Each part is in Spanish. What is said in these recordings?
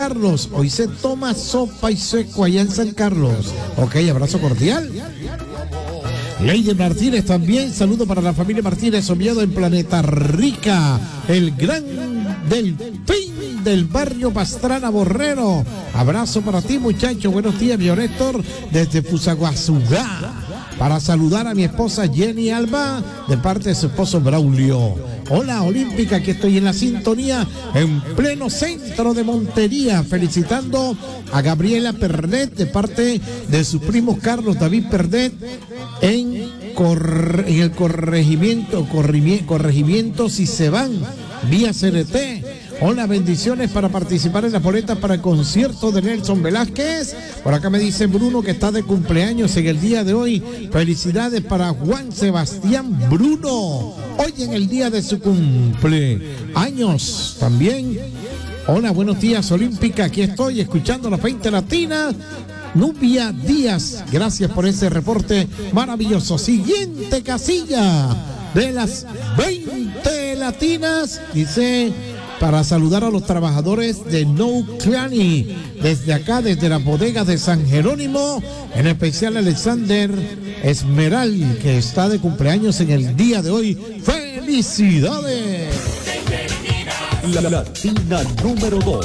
Carlos. Hoy se toma sopa y seco allá en San Carlos. Ok, abrazo cordial. Lady Martínez también, saludo para la familia Martínez, somiado en Planeta Rica, el gran delfín del barrio Pastrana Borrero. Abrazo para ti, muchacho. Buenos días, mi Héctor, desde Fusaguazugá, para saludar a mi esposa Jenny Alba, de parte de su esposo Braulio. Hola, Olímpica, que estoy en la sintonía, en pleno centro de Montería, felicitando a Gabriela Pernet, de parte de sus primos Carlos David Pernet, en el corregimiento si se van, vía CRT. Hola, bendiciones para participar en las boletas para el concierto de Nelson Velázquez. Por acá me dice Bruno que está de cumpleaños en el día de hoy. Felicidades para Juan Sebastián Bruno, hoy en el día de su cumpleaños también. Hola, buenos días, Olímpica, aquí estoy escuchando las 20 latinas. Nubia Díaz, gracias por ese reporte maravilloso. Siguiente casilla de las 20 latinas, dice, para saludar a los trabajadores de No Clany, desde acá, desde las bodegas de San Jerónimo, en especial Alexander Esmeral, que está de cumpleaños en el día de hoy. ¡Felicidades! La Latina número 2.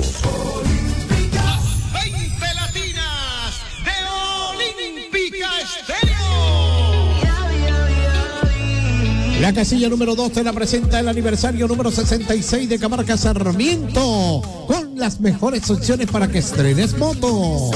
La casilla número 2 te la presenta el aniversario número 66 de Camarca Sarmiento, con las mejores opciones para que estrenes moto.